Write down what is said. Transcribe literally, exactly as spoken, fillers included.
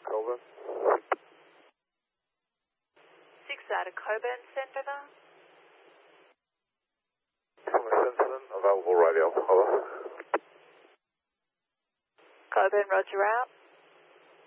Coburn. six out of Coburn, send over. Thomas Simpson, available radio. Over. Coburn, roger out.